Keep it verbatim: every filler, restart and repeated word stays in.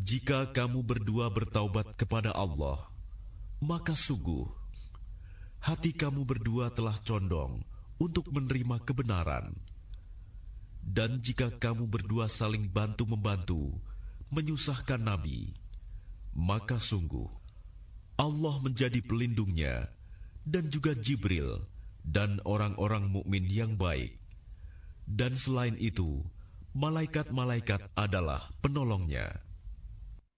Jika kamu berdua bertaubat kepada Allah, maka sungguh hati kamu berdua telah condong untuk menerima kebenaran. Dan jika kamu berdua saling bantu-membantu menyusahkan Nabi, maka sungguh Allah menjadi pelindungnya dan juga Jibril dan orang-orang mukmin yang baik. Dan selain itu, malaikat-malaikat adalah penolongnya.